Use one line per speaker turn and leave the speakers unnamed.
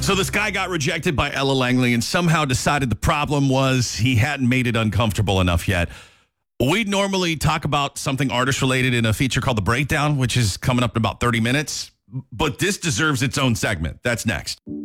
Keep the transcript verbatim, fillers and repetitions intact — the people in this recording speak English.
So this guy got rejected by Ella Langley and somehow decided the problem was he hadn't made it uncomfortable enough yet. We normally talk about something artist-related in a feature called The Breakdown, which is coming up in about thirty minutes. But this deserves its own segment. That's next.